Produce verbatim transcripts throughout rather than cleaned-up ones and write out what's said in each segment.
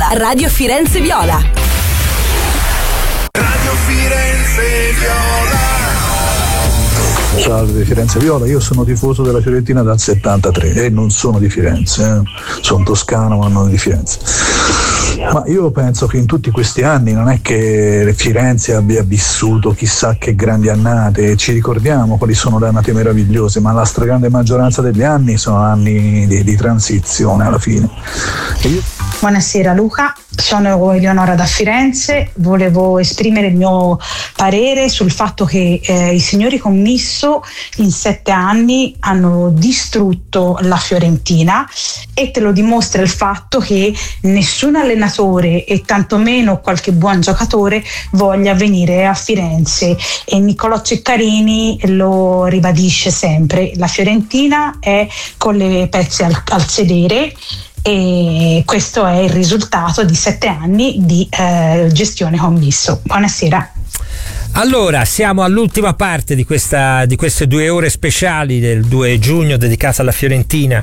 Viola, Radio Firenze Viola. Radio Firenze Viola. Salve Firenze Viola, io sono tifoso della Fiorentina dal settantatré e non sono di Firenze, eh. sono toscano ma non di Firenze. Ma io penso che in tutti questi anni non è che Firenze abbia vissuto chissà che grandi annate, ci ricordiamo quali sono le annate meravigliose, ma la stragrande maggioranza degli anni sono anni di, di transizione alla fine. E io... Buonasera Luca, sono Eleonora da Firenze, volevo esprimere il mio parere sul fatto che eh, i signori commisso in sette anni hanno distrutto la Fiorentina e te lo dimostra il fatto che nessun allenatore e tantomeno qualche buon giocatore voglia venire a Firenze, e Niccolò Ceccarini lo ribadisce sempre: la Fiorentina è con le pezze al, al sedere. E questo è il risultato di sette anni di eh, gestione commisso. Buonasera. Allora, siamo all'ultima parte di, questa, di queste due ore speciali del due giugno dedicate alla Fiorentina.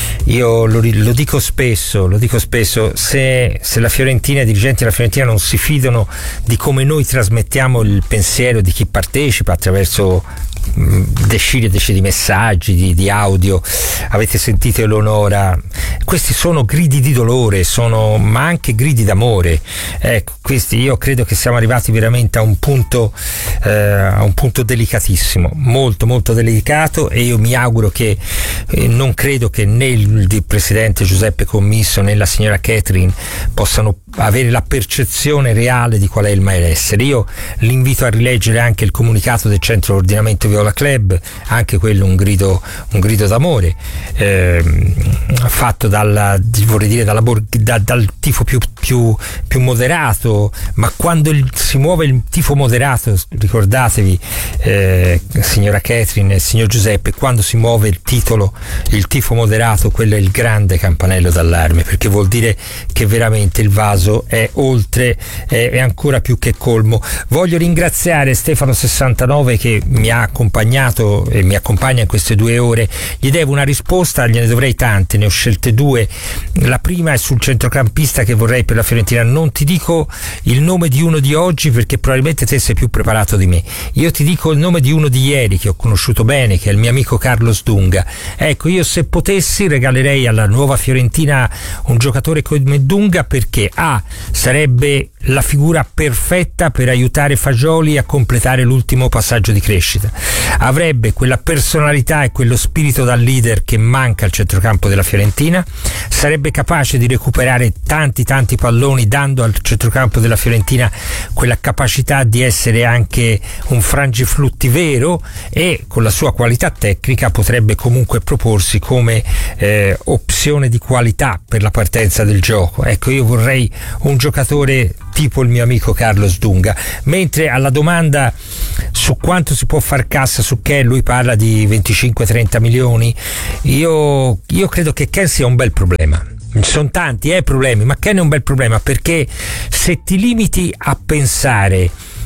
Io lo, lo dico spesso, lo dico spesso, se, se la Fiorentina, i dirigenti della Fiorentina non si fidano di come noi trasmettiamo il pensiero di chi partecipa attraverso decine e decine di messaggi, di, di audio, avete sentito Eleonora, questi sono gridi di dolore, sono ma anche gridi d'amore. Ecco, questi, io credo che siamo arrivati veramente a un punto eh, a un punto delicatissimo, molto molto delicato, e io mi auguro che eh, non credo che né il, il presidente Giuseppe Commisso né la signora Catherine possano avere la percezione reale di qual è il malessere. Io l'invito a rileggere anche il comunicato del Centro Ordinamento Viola Club, anche quello un grido, un grido d'amore, eh, fatto dalla, vorrei dire, dalla, da, dal tifo più, più, più moderato, ma quando il, si muove il tifo moderato, ricordatevi eh, signora Catherine e signor Giuseppe, quando si muove il titolo, il tifo moderato, quello è il grande campanello d'allarme, perché vuol dire che veramente il vaso è oltre, è, è ancora più che colmo. Voglio ringraziare Stefano sessantanove che mi ha accompagnato e mi accompagna in queste due ore. Gli devo una risposta, gliene dovrei tante, ne ho scelte due. La prima è sul centrocampista che vorrei per la Fiorentina. Non ti dico il nome di uno di oggi perché probabilmente te sei più preparato di me. Io ti dico il nome di uno di ieri che ho conosciuto bene, che è il mio amico Carlos Dunga. Ecco, io se potessi regalerei alla nuova Fiorentina un giocatore come Dunga, perché A, sarebbe la figura perfetta per aiutare Fagioli a completare l'ultimo passaggio di crescita, avrebbe quella personalità e quello spirito da leader che manca al centrocampo della Fiorentina, sarebbe capace di recuperare tanti tanti palloni, dando al centrocampo della Fiorentina quella capacità di essere anche un frangiflutti vero, e con la sua qualità tecnica potrebbe comunque proporsi come eh, opzione di qualità per la partenza del gioco. Ecco, io vorrei un giocatore tipo il mio amico Carlos Dunga. Mentre alla domanda su quanto si può far cassa su Ken, lui parla di venticinque trenta milioni, io, io credo che Ken sia un bel problema. Ci sono tanti eh, problemi, ma Ken è un bel problema, perché se ti limiti a pensare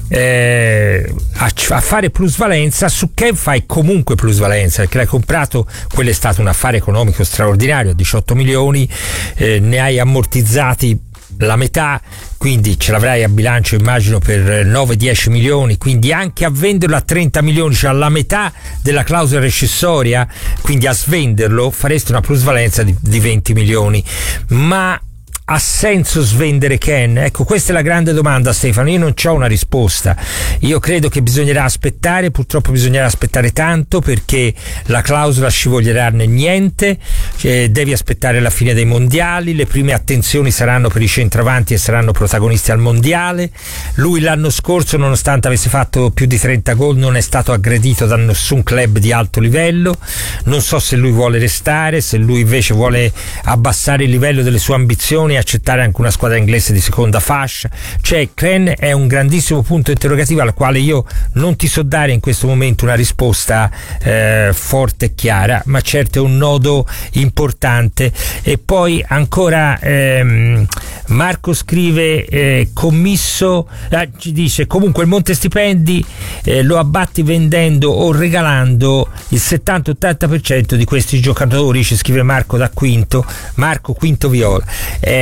Eh, a, a fare plusvalenza, su Ken fai comunque plusvalenza perché l'hai comprato, quello è stato un affare economico straordinario, diciotto milioni, eh, ne hai ammortizzati la metà, quindi ce l'avrai a bilancio immagino per nove dieci milioni, quindi anche a venderlo a trenta milioni, cioè alla metà della clausola rescissoria, quindi a svenderlo faresti una plusvalenza di, di venti milioni. Ma ha senso svendere Ken? Ecco, questa è la grande domanda, Stefano. Io non c'ho una risposta. Io credo che bisognerà aspettare, purtroppo bisognerà aspettare tanto, perché la clausola scivolerà nel niente, cioè, devi aspettare la fine dei mondiali, le prime attenzioni saranno per i centravanti e saranno protagonisti al mondiale. Lui l'anno scorso, nonostante avesse fatto più di trenta gol, non è stato aggredito da nessun club di alto livello. Non so se lui vuole restare, se lui invece vuole abbassare il livello delle sue ambizioni, accettare anche una squadra inglese di seconda fascia. Cioè Ken è un grandissimo punto interrogativo al quale io non ti so dare in questo momento una risposta eh, forte e chiara, ma certo è un nodo importante. E poi ancora ehm, Marco scrive eh, commisso, eh, ci dice comunque il monte stipendi eh, lo abbatti vendendo o regalando il settanta ottanta per cento di questi giocatori, ci scrive Marco da Quinto, Marco Quinto Viola. eh,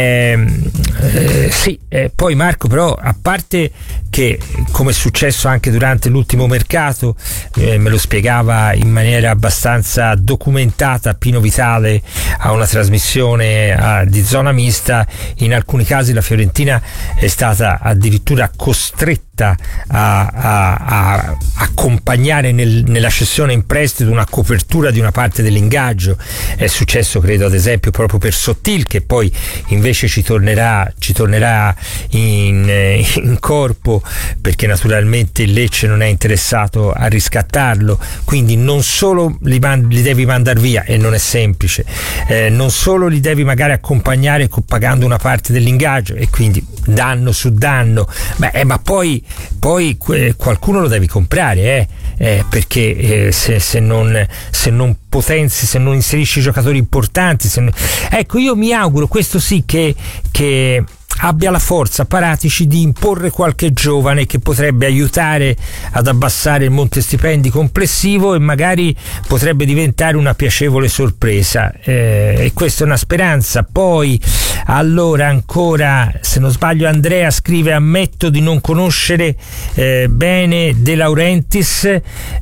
Eh, eh, sì, eh, poi Marco, però, a parte che, come è successo anche durante l'ultimo mercato, eh, me lo spiegava in maniera abbastanza documentata Pino Vitale a una trasmissione a, di zona mista, in alcuni casi la Fiorentina è stata addirittura costretta a, a, a accompagnare nel, nella cessione in prestito una copertura di una parte dell'ingaggio. È successo, credo, ad esempio proprio per Sottil, che poi invece ci tornerà, ci tornerà in, in corpo, perché naturalmente il Lecce non è interessato a riscattarlo, quindi non solo li, man- li devi mandare via, e non è semplice, eh, non solo li devi magari accompagnare pagando una parte dell'ingaggio, e quindi danno su danno, ma, eh, ma poi, poi eh, qualcuno lo devi comprare, eh, eh, perché eh, se, se, non, se non potenzi, se non inserisci giocatori importanti, se non... ecco, io mi auguro, questo sì, che, che abbia la forza Paratici di imporre qualche giovane che potrebbe aiutare ad abbassare il monte stipendi complessivo e magari potrebbe diventare una piacevole sorpresa, eh, e questa è una speranza. Poi allora ancora, se non sbaglio, Andrea scrive: ammetto di non conoscere eh, bene De Laurentiis,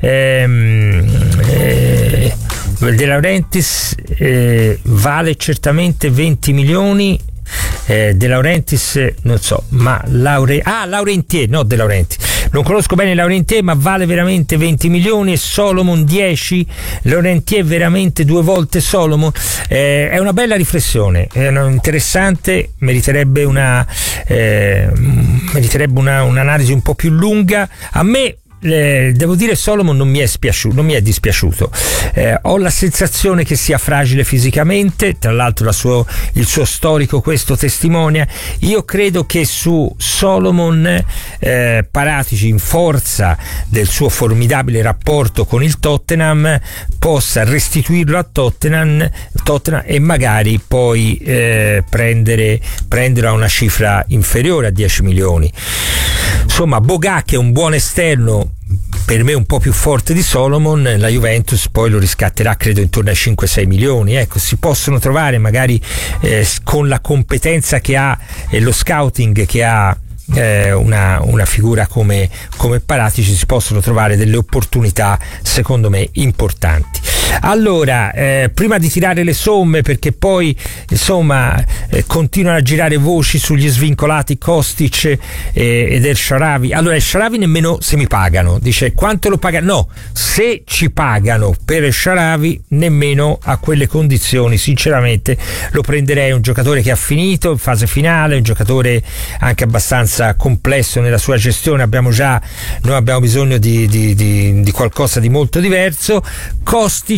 ehm, eh, De Laurentiis eh, vale certamente venti milioni. Eh, De Laurentiis non so, ma Laure... ah Laurentier, no De Laurentiis, non conosco bene Laurentier, ma vale veramente venti milioni, e Solomon dieci, Laurentier veramente due volte Solomon. Eh, è una bella riflessione, è una, interessante, meriterebbe una eh, meriterebbe una, un'analisi un po' più lunga. A me Eh, devo dire, Solomon non mi è spiaciuto, non mi è dispiaciuto. Eh, ho la sensazione che sia fragile fisicamente, tra l'altro la suo, il suo storico questo testimonia. Io credo che su Solomon eh, Paratici, in forza del suo formidabile rapporto con il Tottenham, possa restituirlo a Tottenham, Tottenham e magari poi eh, prendere, prendere a una cifra inferiore a dieci milioni. Insomma, Boga, che è un buon esterno, per me un po' più forte di Solomon, la Juventus poi lo riscatterà credo intorno ai cinque sei milioni. Ecco, si possono trovare magari eh, con la competenza che ha e lo scouting che ha eh, una, una figura come, come Paratici, si possono trovare delle opportunità secondo me importanti. Allora, eh, prima di tirare le somme, perché poi insomma eh, continuano a girare voci sugli svincolati Kostic eh, ed El Shaarawy. Allora, El Shaarawy nemmeno se mi pagano, dice quanto lo pagano? No, se ci pagano per El Shaarawy nemmeno a quelle condizioni sinceramente lo prenderei. Un giocatore che ha finito in fase finale, un giocatore anche abbastanza complesso nella sua gestione. Abbiamo già, noi abbiamo bisogno di, di, di, di qualcosa di molto diverso. Kostic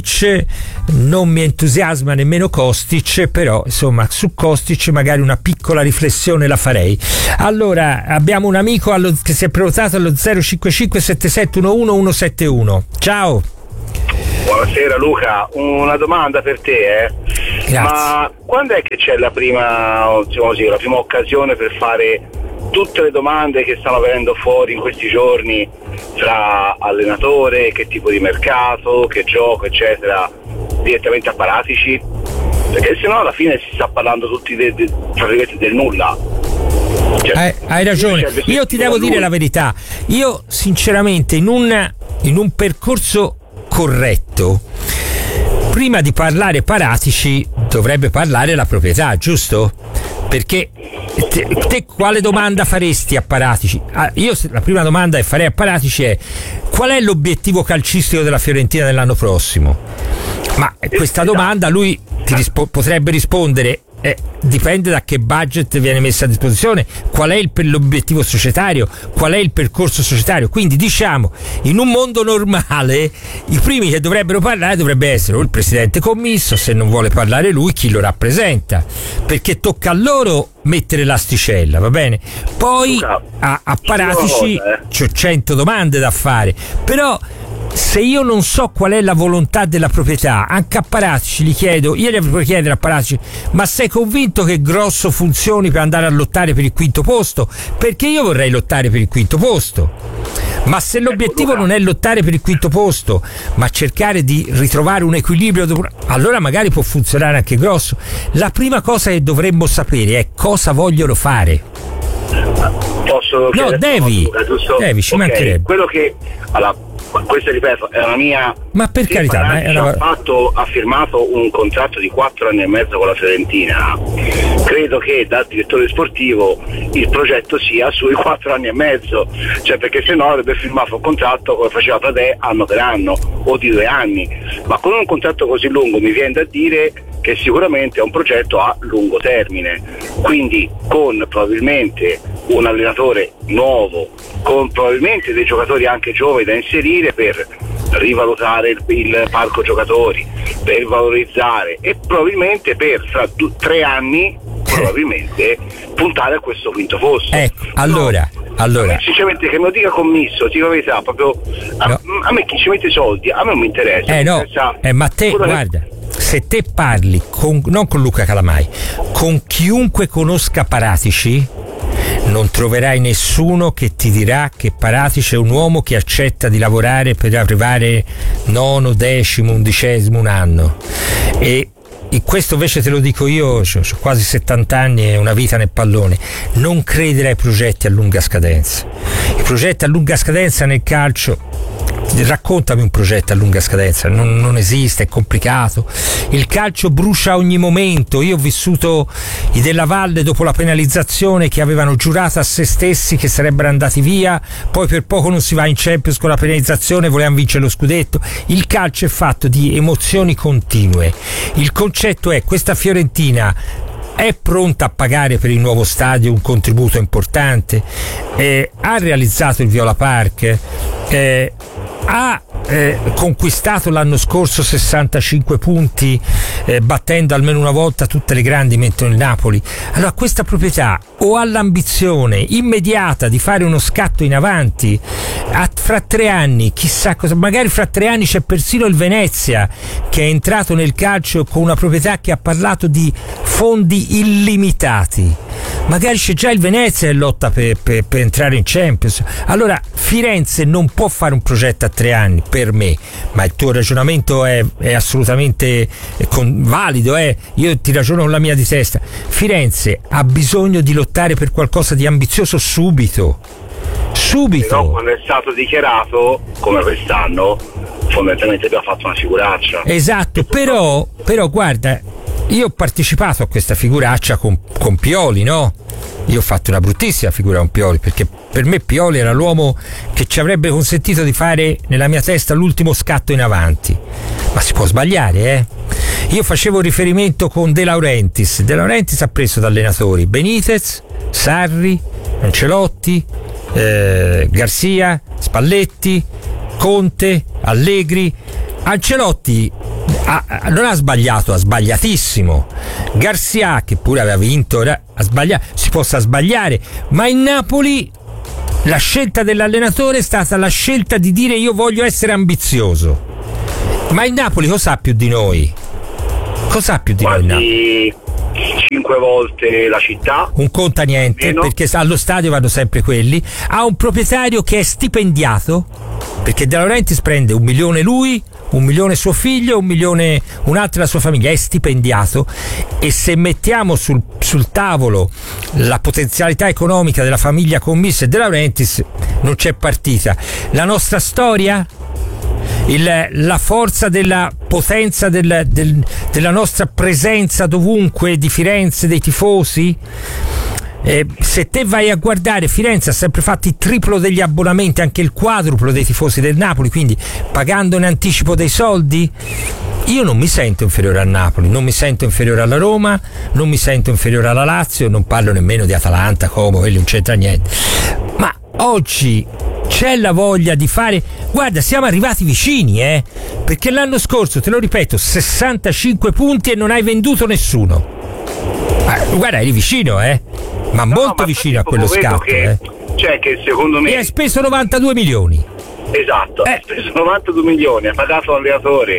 non mi entusiasma nemmeno Kostic, però insomma su Kostic magari una piccola riflessione la farei. Allora, abbiamo un amico allo, che si è prenotato allo zero cinque cinque sette sette uno uno uno sette uno. Ciao. Buonasera Luca, una domanda per te, eh. Grazie. Ma quando è che c'è la prima, diciamo così, la prima occasione per fare tutte le domande che stanno venendo fuori in questi giorni tra allenatore, che tipo di mercato, che gioco, eccetera, direttamente a Paratici? Perché sennò alla fine si sta parlando tutti de, de, tra virgolette del nulla. Cioè, hai, hai ragione, io ti devo dire la verità, io sinceramente in un, in un percorso corretto, prima di parlare Paratici dovrebbe parlare la proprietà, giusto? Perché te, te quale domanda faresti a Paratici? Ah, io la prima domanda che farei a Paratici è: qual è l'obiettivo calcistico della Fiorentina nell'anno prossimo? Ma questa domanda lui ti rispo- potrebbe rispondere: eh, dipende da che budget viene messo a disposizione, qual è il, per l'obiettivo societario, qual è il percorso societario. Quindi diciamo, in un mondo normale i primi che dovrebbero parlare dovrebbe essere o il presidente commisso, se non vuole parlare lui chi lo rappresenta, perché tocca a loro mettere l'asticella, va bene? Poi a, a Paratici c'ho cento domande da fare, però se io non so qual è la volontà della proprietà, anche a Paratici gli chiedo, io gli vorrei chiedere a Paratici: ma sei convinto che Grosso funzioni per andare a lottare per il quinto posto? Perché io vorrei lottare per il quinto posto, Ma se l'obiettivo ecco, non è lottare per il quinto posto, ma cercare di ritrovare un equilibrio, allora magari può funzionare anche grosso. La prima cosa che dovremmo sapere è cosa vogliono fare. Posso no, devi, Luca, giusto? devi, ci okay. mancherebbe. Quello che, allora, questa ripeto, è una mia... Ma per sì, carità, ma è una... ha, fatto, ha firmato un contratto di quattro anni e mezzo con la Fiorentina. Credo che da direttore sportivo il progetto sia sui quattro anni e mezzo, cioè perché se no avrebbe firmato un contratto come faceva Tadè anno per anno o di due anni, ma con un contratto così lungo mi viene da dire che sicuramente è un progetto a lungo termine, quindi con probabilmente un allenatore nuovo, con probabilmente dei giocatori anche giovani da inserire per rivalutare il, il parco giocatori, per valorizzare e probabilmente per fra du- tre anni probabilmente puntare a questo quinto posto. Ecco, allora, no, allora. A me, sinceramente, che me lo dica commisso, dico la verità, proprio a, no. a me chi ci mette i soldi, a me non mi interessa. Eh no, interessa, eh, ma te guarda, che... se te parli con, non con Luca Calamai, con chiunque conosca Paratici, non troverai nessuno che ti dirà che Paratici è un uomo che accetta di lavorare per arrivare nono, decimo, undicesimo un anno. E E questo invece te lo dico io, ho quasi settanta anni e una vita nel pallone. Non credere ai progetti a lunga scadenza. I progetti a lunga scadenza nel calcio, raccontami un progetto a lunga scadenza, non, non esiste, è complicato. Il calcio brucia a ogni momento. Io ho vissuto i Della Valle dopo la penalizzazione, che avevano giurato a se stessi che sarebbero andati via, poi per poco non si va in Champions con la penalizzazione, volevano vincere lo scudetto. Il calcio è fatto di emozioni continue. Il concetto è: questa Fiorentina è pronta a pagare per il nuovo stadio un contributo importante, eh, ha realizzato il Viola Park, eh, ha eh, conquistato l'anno scorso sessantacinque punti, eh, battendo almeno una volta tutte le grandi, mentre il Napoli. Allora questa proprietà o ha l'ambizione immediata di fare uno scatto in avanti, a, fra tre anni chissà cosa, magari fra tre anni c'è persino il Venezia che è entrato nel calcio con una proprietà che ha parlato di fondi illimitati, magari c'è già il Venezia che lotta per, per, per entrare in Champions. Allora Firenze non può fare un progetto a tre anni, per me, ma il tuo ragionamento è, è assolutamente con, valido, eh? Io ti ragiono con la mia di testa. Firenze ha bisogno di lottare per qualcosa di ambizioso subito subito. Però quando è stato dichiarato, come quest'anno, fondamentalmente abbiamo fatto una figuraccia. Esatto, però, però guarda, io ho partecipato a questa figuraccia con, con Pioli, no? Io ho fatto una bruttissima figura con Pioli, perché per me Pioli era l'uomo che ci avrebbe consentito di fare nella mia testa l'ultimo scatto in avanti. Ma si può sbagliare, eh? Io facevo riferimento con De Laurentiis. De Laurentiis ha preso da allenatori Benitez, Sarri, Ancelotti, eh, Garcia, Spalletti, Conte, Allegri. Ancelotti ha, non ha sbagliato, ha sbagliatissimo. Garcia, che pure aveva vinto, ha sbagliato, si possa sbagliare, ma in Napoli la scelta dell'allenatore è stata la scelta di dire: io voglio essere ambizioso. Ma il Napoli cosa ha più di noi? Cosa ha più di Quasi noi il Napoli? Cinque volte la città. Un conta niente, Meno. Perché allo stadio vanno sempre quelli. Ha un proprietario che è stipendiato, perché De Laurentiis prende un milione lui, un milione suo figlio, un milione un'altra la sua famiglia, è stipendiato. E se mettiamo sul, sul tavolo la potenzialità economica della famiglia commissa e De Laurentiis, non c'è partita. La nostra storia, il, la forza della potenza del, del, della nostra presenza dovunque, di Firenze, dei tifosi. Eh, se te vai a guardare, Firenze ha sempre fatto il triplo degli abbonamenti, anche il quadruplo dei tifosi del Napoli, quindi pagando in anticipo dei soldi. Io non mi sento inferiore a Napoli, non mi sento inferiore alla Roma, non mi sento inferiore alla Lazio, non parlo nemmeno di Atalanta, Como, quelli non c'entra niente. Ma oggi c'è la voglia di fare. Guarda, siamo arrivati vicini, eh? Perché l'anno scorso, te lo ripeto, sessantacinque punti e non hai venduto nessuno. Ah, guarda, eri vicino, eh? Ma no, molto ma vicino a quello scatto, che, eh? Cioè che secondo me. E hai speso novantadue milioni. Esatto, eh. ha speso novantadue milioni, ha pagato l'allenatore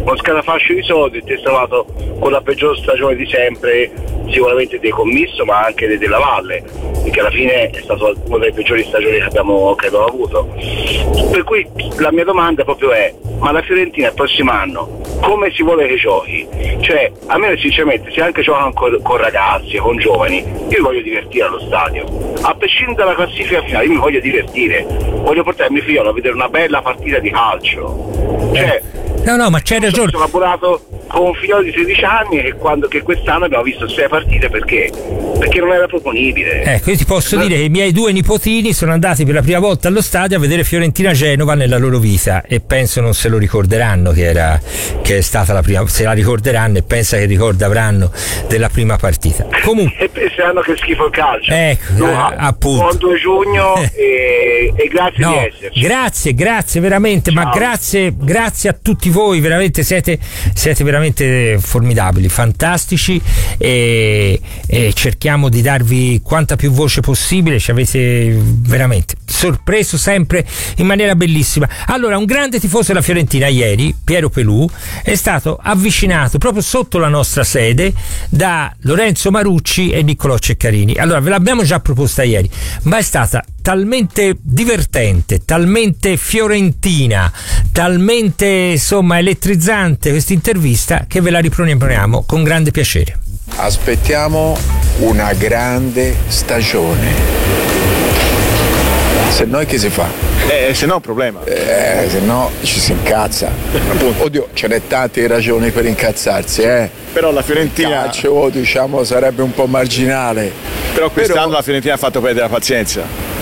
uno scatafascio di soldi e ti è trovato con la peggior stagione di sempre, sicuramente dei commisso ma anche dei della Valle, perché alla fine è stato una delle peggiori stagioni che abbiamo credo avuto. Per cui la mia domanda proprio è: ma la Fiorentina il prossimo anno come si vuole che giochi? Cioè, a me sinceramente, se anche giocano con, con ragazzi, con giovani, io mi voglio divertire allo stadio, a prescindere dalla classifica finale. Io mi voglio divertire, voglio portare mio figlio a vedere una bella partita di calcio. Cioè, no no ma c'è ragione. Ho collaborato con un figlio di sedici anni e quando che quest'anno abbiamo visto sei partite perché perché non era proponibile. Ecco, io ti posso dire che i miei due nipotini sono andati per la prima volta allo stadio a vedere Fiorentina-Genova nella loro vita e penso non se lo ricorderanno che era che è stata la prima, se la ricorderanno, e pensa che ricordo avranno della prima partita. Comunque e penseranno che schifo il calcio. Ecco, no, eh, appunto. Buon due giugno e, e grazie no, di esserci. Grazie, grazie veramente, Ciao. ma grazie, grazie a tutti voi, veramente siete, siete veramente formidabili, fantastici e, e cerchiamo di darvi quanta più voce possibile, ci avete veramente sorpreso sempre in maniera bellissima. Allora, un grande tifoso della Fiorentina ieri, Piero Pelù, è stato avvicinato proprio sotto la nostra sede da Lorenzo Marucci e Niccolò Ceccarini. Allora, ve l'abbiamo già proposta ieri, ma è stata talmente divertente, talmente fiorentina, talmente insomma elettrizzante questa intervista che ve la riproponiamo con grande piacere. Aspettiamo una grande stagione. Se no che si fa? Eh, se no è un problema. Eh, se no ci si incazza. Oddio, ce n'è tante ragioni per incazzarsi, eh. Però la Fiorentina. Il calcio, diciamo, sarebbe un po' marginale. Però quest'anno Però... la Fiorentina ha fatto perdere la pazienza.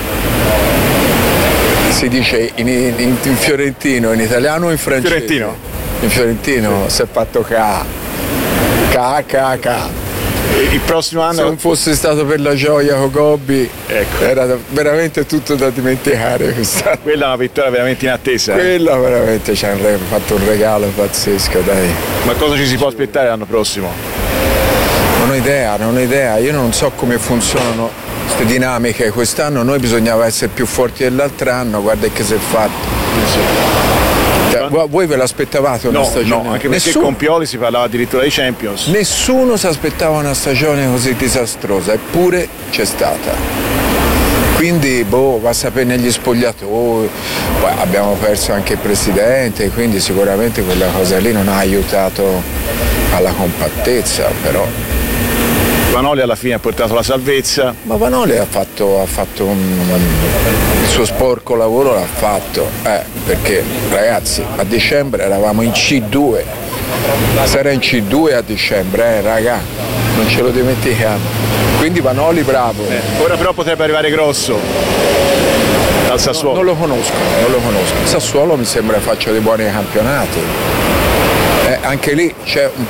Si dice in, in, in fiorentino, in italiano o in francese? Fiorentino. In fiorentino sì. Si è fatto ca. Ca, ca, ca. Il prossimo anno, se non fosse stato per la gioia con Gobbi, ecco, era da, veramente tutto da dimenticare quest'anno. Quella è una vittoria veramente inattesa. Quella eh? veramente ci hanno fatto un regalo pazzesco, dai. Ma cosa ci si può aspettare l'anno prossimo? Non ho idea, non ho idea. Io non so come funzionano queste dinamiche. Quest'anno noi bisognava essere più forti dell'altro anno, guarda che si è fatto. Sì. Voi ve l'aspettavate una no, stagione? No, anche perché Nessuno. con Pioli si parlava addirittura di Champions. Nessuno si aspettava una stagione così disastrosa, eppure c'è stata. Quindi, boh, va a sapere negli spogliatori. Poi abbiamo perso anche il presidente, quindi sicuramente quella cosa lì non ha aiutato alla compattezza, però. Vanoli alla fine ha portato la salvezza. Ma Vanoli ha fatto, ha fatto un, il suo sporco lavoro, l'ha fatto, eh, perché ragazzi a dicembre eravamo in C due, se era in C due a dicembre, eh, raga, non ce lo dimentichiamo. Quindi Vanoli bravo. Eh, ora però potrebbe arrivare Grosso dal Sassuolo. No, non lo conosco, non lo conosco. Il Sassuolo mi sembra faccia dei buoni campionati. Eh, anche lì c'è un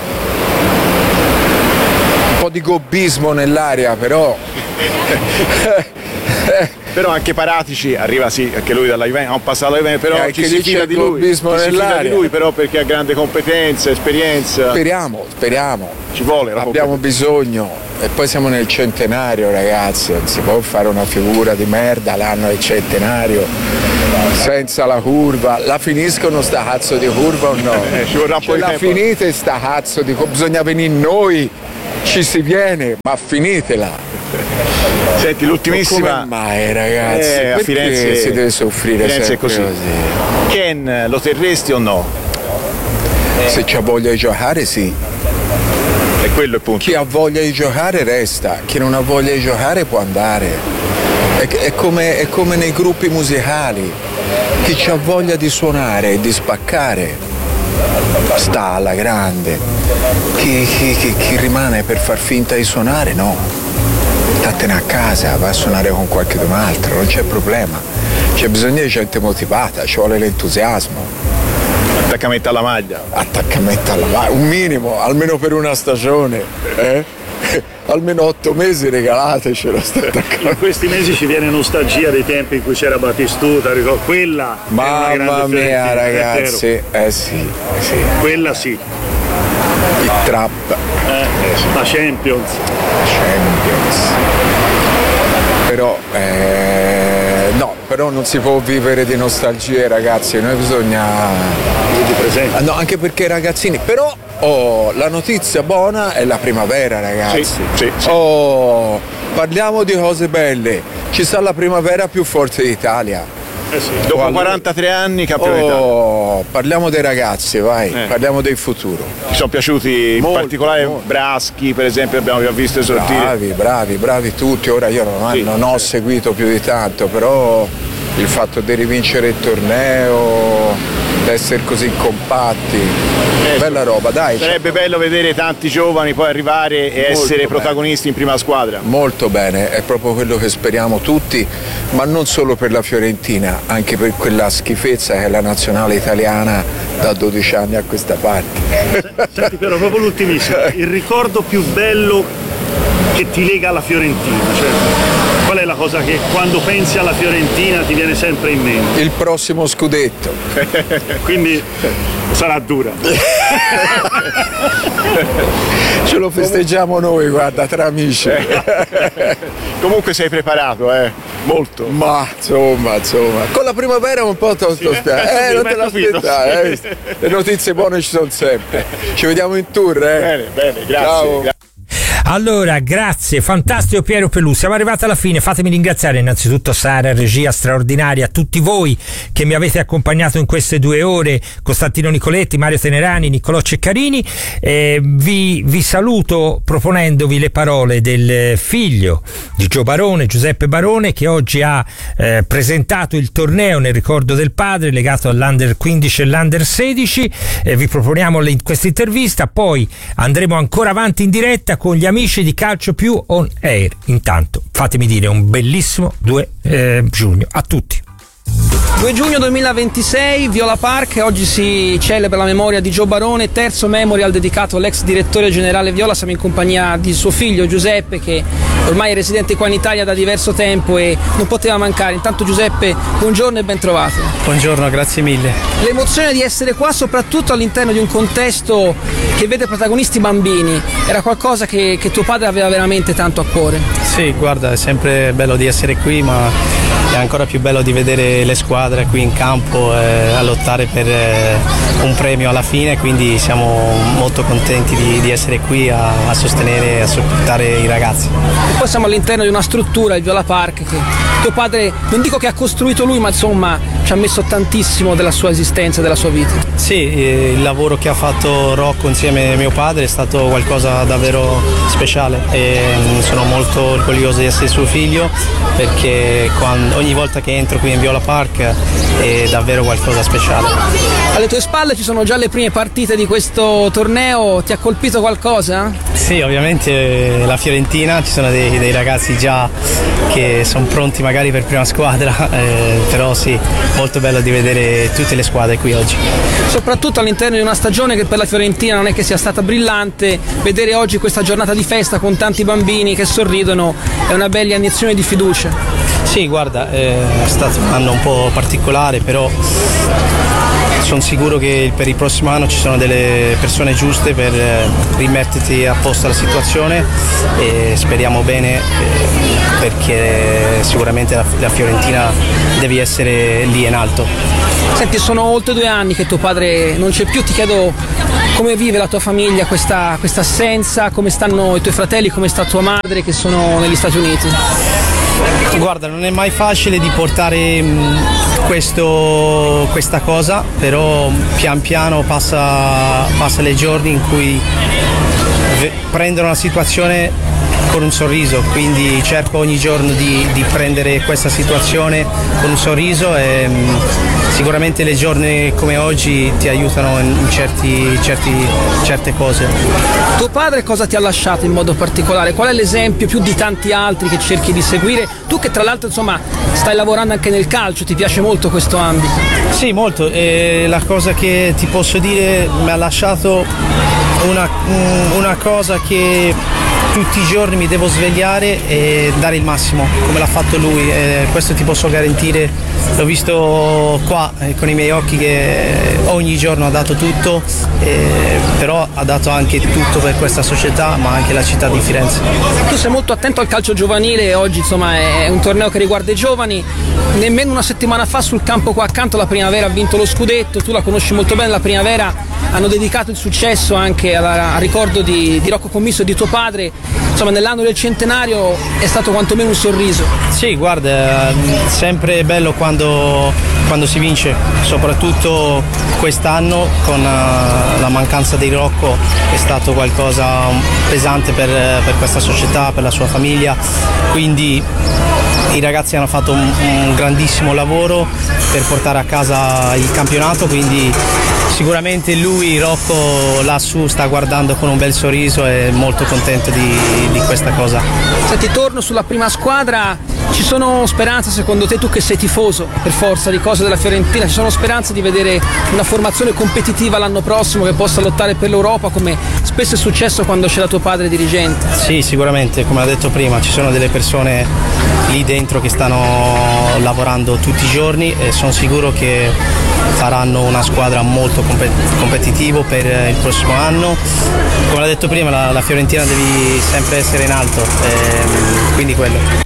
po' di gobbismo nell'aria, però però anche Paratici arriva, sì, anche lui dalla Juventus, ha un passato alla Juventus, però ci si fida di lui, ci si fida di lui però perché ha grande competenza, esperienza. Speriamo, speriamo. Ci vuole. Abbiamo bisogno. E poi siamo nel centenario, ragazzi, non si può fare una figura di merda l'anno del centenario senza la curva. La finiscono sta cazzo di curva o no? Eh, ci vorrà un po' di la tempo. Finite sta cazzo di curva, bisogna venire noi, ci si viene, ma finitela. Senti, l'ultimissima. Come mai, ragazzi? Eh, a Firenze si deve soffrire Firenze sempre è così. così. Ken, lo terresti o no? Se c'ha voglia di giocare, sì. E quello è il punto. Chi ha voglia di giocare resta, chi non ha voglia di giocare può andare. È, è, come, è come nei gruppi musicali. Chi ha voglia di suonare e di spaccare sta alla grande. Chi, chi, chi, chi rimane per far finta di suonare, no. Statene a casa, va a suonare con qualcun altro, non c'è problema. C'è bisogno di gente motivata, ci vuole l'entusiasmo. Attaccamento alla maglia. Attaccamento alla maglia, un minimo, almeno per una stagione. Eh? Almeno otto mesi regalatecelo. In questi mesi ci viene nostalgia dei tempi in cui c'era Battistuta, ricordo, quella. Mamma mia, ragazzi, eh sì, eh sì. Quella sì. Il trap. Eh, la Champions. La Champions. Però, eh, no, però però non si può vivere di nostalgie, ragazzi, noi bisogna di presente. No, anche perché i ragazzini, però oh, la notizia buona è la primavera, ragazzi. Sì, sì, sì. Oh, parliamo di cose belle, ci sta la primavera più forte d'Italia. Eh sì. Dopo allora, quarantatré anni campione d'Italia. Oh, parliamo dei ragazzi, vai, eh. parliamo del futuro. Mi sono piaciuti molto, in particolare molto. Braschi, per esempio, abbiamo già visto esortire. Bravi, bravi, bravi tutti. Ora io non, sì, non ho seguito più di tanto, però il fatto di rivincere il torneo, essere così compatti, eh, bella roba, dai. Sarebbe bello vedere tanti giovani poi arrivare e molto essere bene. Protagonisti in prima squadra. Molto bene, è proprio quello che speriamo tutti, ma non solo per la Fiorentina, anche per quella schifezza che è la nazionale italiana da dodici anni a questa parte. Senti, però proprio l'ultimissimo, il ricordo più bello che ti lega alla Fiorentina, cioè qual è la cosa che quando pensi alla Fiorentina ti viene sempre in mente? Il prossimo scudetto. Quindi sarà dura. Ce lo festeggiamo noi, guarda, tra amici. Comunque sei preparato, eh? Molto. Ma insomma, insomma. Con la primavera un po' ti sì, eh, non te l'aspettare, eh? Le notizie buone ci sono sempre. Ci vediamo in tour, eh? Bene, bene, grazie. Ciao. Grazie. Allora, grazie, fantastico Piero Pelù, siamo arrivati alla fine. Fatemi ringraziare innanzitutto Sara, regia straordinaria, tutti voi che mi avete accompagnato in queste due ore, Costantino Nicoletti, Mario Tenerani, Niccolò Ceccarini. Eh, vi, vi saluto proponendovi le parole del figlio di Gio Barone, Giuseppe Barone, che oggi ha eh, presentato il torneo nel ricordo del padre legato all'Under quindici e l'Under sedici. Eh, vi proponiamo le, questa intervista, poi andremo ancora avanti in diretta con gli amici di Calcio Più on Air. Intanto fatemi dire un bellissimo due giugno a tutti. due giugno duemilaventisei, Viola Park, oggi si celebra la memoria di Gio Barone, terzo memorial dedicato all'ex direttore generale Viola. Siamo in compagnia di suo figlio Giuseppe, che ormai è residente qua in Italia da diverso tempo e non poteva mancare. Intanto Giuseppe, buongiorno e ben trovato. Buongiorno, grazie mille. L'emozione di essere qua soprattutto all'interno di un contesto che vede protagonisti bambini, era qualcosa che, che tuo padre aveva veramente tanto a cuore. Sì, guarda, è sempre bello di essere qui, ma è ancora più bello di vedere le squadre qui in campo eh, a lottare per eh, un premio alla fine, quindi siamo molto contenti di, di essere qui a, a sostenere e a supportare i ragazzi. E poi siamo all'interno di una struttura, il Viola Park, che tuo padre, non dico che ha costruito lui, ma insomma ci ha messo tantissimo della sua esistenza, della sua vita. Sì, eh, il lavoro che ha fatto Rocco insieme a mio padre è stato qualcosa davvero speciale e mh, sono molto orgoglioso di essere suo figlio, perché quando, ogni volta che entro qui in Viola Park è davvero qualcosa speciale. Alle tue spalle ci sono già le prime partite di questo torneo, ti ha colpito qualcosa? Sì, ovviamente la Fiorentina, ci sono dei, dei ragazzi già che sono pronti magari per prima squadra, eh, però sì, molto bello di vedere tutte le squadre qui oggi. Soprattutto all'interno di una stagione che per la Fiorentina non è che sia stata brillante, vedere oggi questa giornata di festa con tanti bambini che sorridono è una bella iniezione di fiducia. Sì, guarda, è stato un anno un po' particolare, però sono sicuro che per il prossimo anno ci sono delle persone giuste per rimetterti a posto la situazione e speriamo bene, perché sicuramente la Fiorentina deve essere lì in alto. Senti, sono oltre due anni che tuo padre non c'è più, ti chiedo come vive la tua famiglia questa, questa assenza, come stanno i tuoi fratelli, come sta tua madre che sono negli Stati Uniti? Guarda, non è mai facile di portare questo, questa cosa, però pian piano passa, passa le giorni in cui prendono la situazione con un sorriso, quindi cerco ogni giorno di, di prendere questa situazione con un sorriso e mh, sicuramente le giorni come oggi ti aiutano in certi, certi, certe cose. Tuo padre cosa ti ha lasciato in modo particolare? Qual è l'esempio più di tanti altri che cerchi di seguire? Tu che tra l'altro insomma stai lavorando anche nel calcio, ti piace molto questo ambito? Sì, molto, e la cosa che ti posso dire mi ha lasciato una, una cosa che tutti i giorni mi devo svegliare e dare il massimo come l'ha fatto lui, e questo ti posso garantire, l'ho visto qua eh, con i miei occhi che ogni giorno ha dato tutto, eh, però ha dato anche tutto per questa società ma anche la città di Firenze. Tu sei molto attento al calcio giovanile, oggi insomma è un torneo che riguarda i giovani, nemmeno una settimana fa sul campo qua accanto la Primavera ha vinto lo scudetto, tu la conosci molto bene, la Primavera hanno dedicato il successo anche alla, al ricordo di, di Rocco Commisso e di tuo padre, insomma nell'anno del centenario è stato quantomeno un sorriso. Sì, guarda, è sempre bello quando, quando si vince, soprattutto quest'anno con uh, la mancanza di Rocco è stato qualcosa pesante per, per questa società, per la sua famiglia, quindi i ragazzi hanno fatto un, un grandissimo lavoro per portare a casa il campionato, quindi sicuramente lui, Rocco, lassù sta guardando con un bel sorriso e molto contento di, di questa cosa. Senti, torno sulla prima squadra, ci sono speranze secondo te, tu che sei tifoso per forza di cose della Fiorentina, ci sono speranze di vedere una formazione competitiva l'anno prossimo che possa lottare per l'Europa come spesso è successo quando c'era tuo padre dirigente? Sì, sicuramente, come ho detto prima, ci sono delle persone lì dentro che stanno lavorando tutti i giorni e sono sicuro che faranno una squadra molto competitiva per il prossimo anno. Come ho detto prima, la, la Fiorentina devi sempre essere in alto, ehm, quindi quello.